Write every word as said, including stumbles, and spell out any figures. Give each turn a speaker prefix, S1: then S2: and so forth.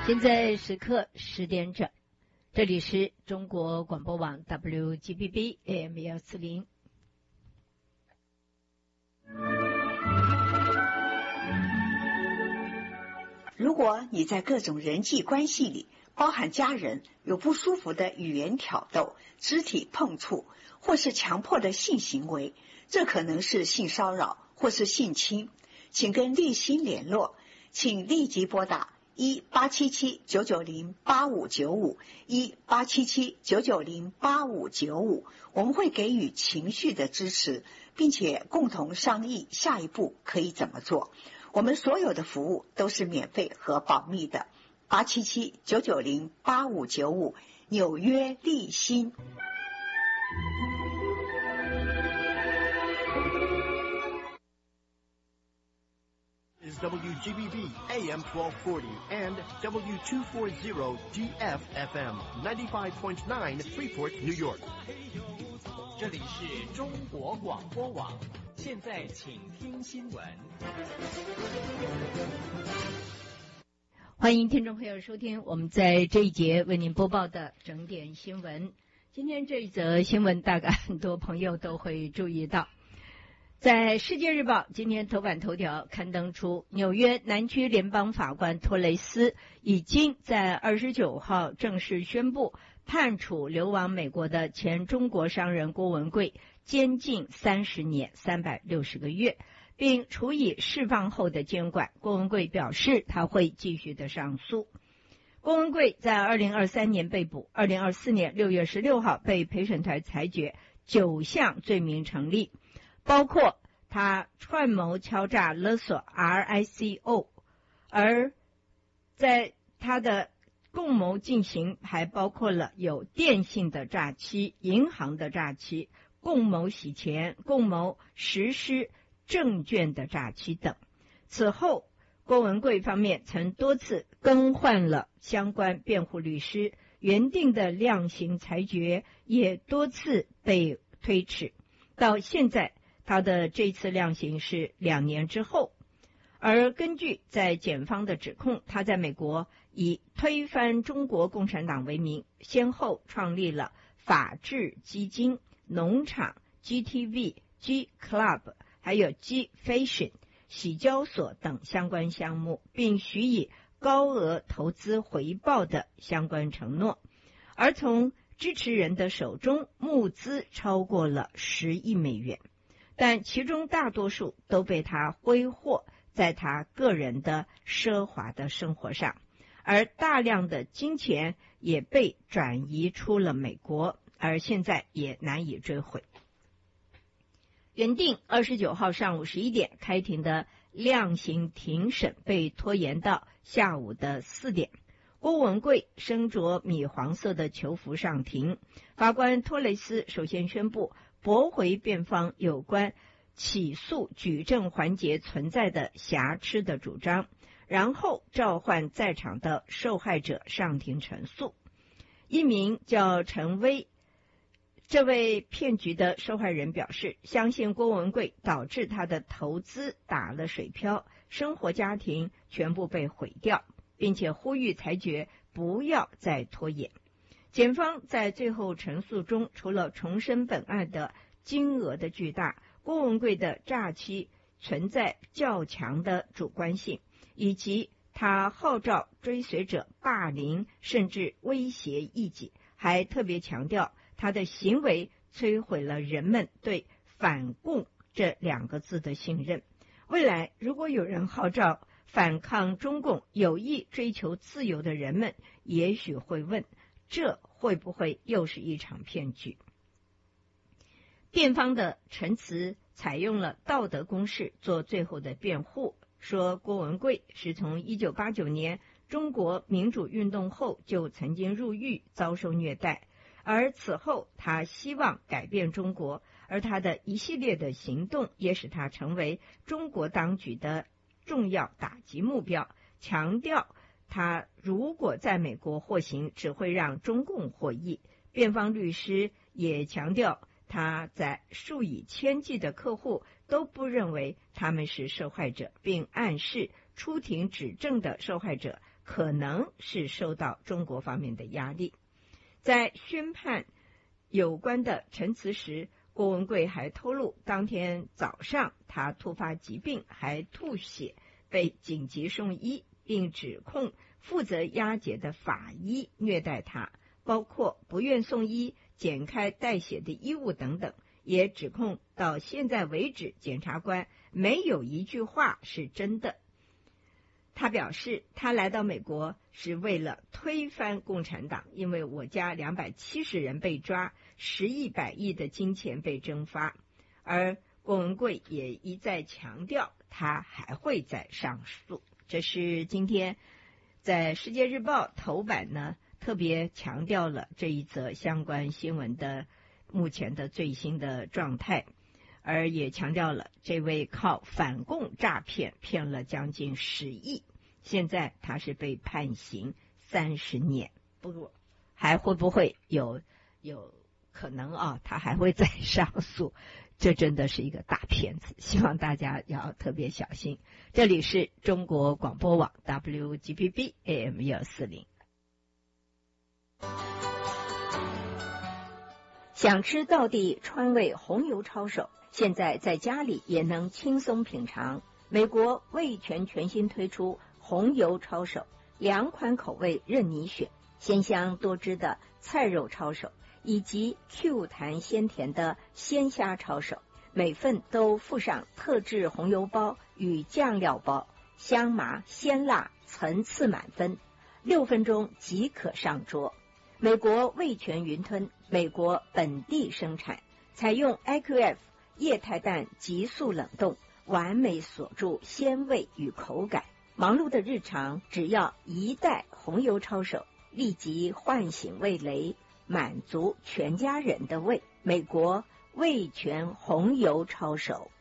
S1: 现在时刻十点整，这里是中国广播网 W G B B A M 一四零。
S2: 如果你在各种人际关系里，包含家人，有不舒服的语言挑逗、肢体碰触，或是强迫的性行为，这可能是性骚扰或是性侵，请跟立新联络，请立即拨打一八七七九九零八五九五一八七七九九零八五九五，我们会给予情绪的支持，并且共同商议下一步可以怎么做。我们所有的服务都是免费和保密的。八七七九九零八五九五，纽约立新。
S3: Is W G B B A M twelve forty and W two forty D F F M ninety-five point nine Freeport, New York.
S4: 这里是中国广播网，现在请听新闻。
S1: 欢迎听众朋友收听我们在这一节为您播报的整点新闻。今天这一则新闻大概很多朋友都会注意到，在《世界日报》今天头版头条刊登出，纽约南区联邦法官托雷斯已经在二十九号正式宣布判处流亡美国的前中国商人郭文贵监禁三十年三百六十个月，并处以释放后的监管。郭文贵表示他会继续的上诉。郭文贵在二零二三年被捕，二零二四年六月十六号被陪审团裁决九项罪名成立，包括他串谋敲诈勒索 R I C O， 而在他的共谋进行还包括了有电信的诈欺、银行的诈欺、共谋洗钱、共谋实施证券的诈欺等。此后郭文贵方面曾多次更换了相关辩护律师，原定的量刑裁决也多次被推迟，到现在他的这次量刑是两年之后。而根据在检方的指控，他在美国以推翻中国共产党为名，先后创立了法治基金、农场、G T V、G Club 还有 G Fashion、洗交所等相关项目，并许以高额投资回报的相关承诺，而从支持人的手中募资超过了十亿美元，但其中大多数都被他挥霍在他个人的奢华的生活上，而大量的金钱也被转移出了美国，而现在也难以追回。原定二十九号上午十一点开庭的量刑庭审被拖延到下午的四点。郭文贵身着米黄色的囚服上庭，法官托雷斯首先宣布驳回辩方有关起诉举证环节存在的瑕疵的主张，然后召唤在场的受害者上庭陈述。一名叫陈威这位骗局的受害人表示，相信郭文贵导致他的投资打了水漂，生活家庭全部被毁掉，并且呼吁裁决不要再拖延。检方在最后陈述中，除了重申本案的金额的巨大，郭文贵的诈欺存在较强的主观性，以及他号召追随者霸凌甚至威胁异己，还特别强调他的行为摧毁了人们对反共这两个字的信任。未来如果有人号召反抗中共，有意追求自由的人们也许会问，这会不会又是一场骗局？辩方的陈词采用了道德公式做最后的辩护，说郭文贵是从一九八九年中国民主运动后就曾经入狱遭受虐待，而此后他希望改变中国，而他的一系列的行动也使他成为中国当局的重要打击目标，强调他如果在美国获刑只会让中共获益。辩方律师也强调他在数以千计的客户都不认为他们是受害者，并暗示出庭指证的受害者可能是受到中国方面的压力。在宣判有关的陈词时，郭文贵还透露，当天早上他突发疾病，还吐血，被紧急送医，并指控负责押解的法医虐待他，包括不愿送医、剪开带血的衣物等等，也指控到现在为止，检察官没有一句话是真的。他表示，他来到美国是为了推翻共产党，因为我家两百七十人被抓，十亿百亿的金钱被蒸发。而郭文贵也一再强调，他还会再上诉。这是今天在《世界日报》头版呢，特别强调了这一则相关新闻的目前的最新的状态，而也强调了这位靠反共诈骗骗了将近十亿，现在他是被判刑三十年。不过还会不会有有可能啊？他还会再上诉？这真的是一个大骗子，希望大家要特别小心。这里是中国广播网 W G B B A M 一二四零。想吃道地川味红油抄手，现在在家里也能轻松品尝。美国味全全新推出红油抄手，两款口味任你选，鲜香多汁的菜肉抄手，以及 Q 弹鲜甜的鲜虾抄手，每份都附上特制红油包与酱料包，香麻鲜辣层次满分，六分钟即可上桌。美国味全云吞，美国本地生产，采用 I Q F 液态氮急速冷冻，完美锁住鲜味与口感。忙碌的日常，只要一袋红油抄手，立即唤醒味蕾，满足全家人的胃。美国味全红油抄手。